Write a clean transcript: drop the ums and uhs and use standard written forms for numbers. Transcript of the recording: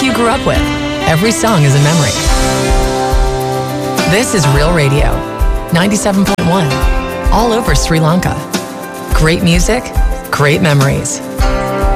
you grew up with. Every song is a memory. This is Real Radio, 97.1, all over Sri Lanka. Great music, great memories.